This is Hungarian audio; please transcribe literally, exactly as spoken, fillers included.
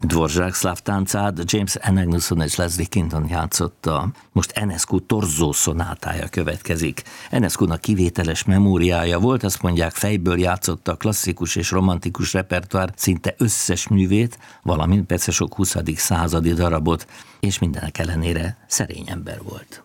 Dvorak szlávtáncát James Enegnuson és Leslie Kinton játszotta. Most Enescu Torzo szonátája következik. Enescunak kivételes memóriája volt, azt mondják, fejből játszotta a klasszikus és romantikus repertoár szinte összes művét, valamint persze sok huszadik századi darabot, és mindenek ellenére szerény ember volt.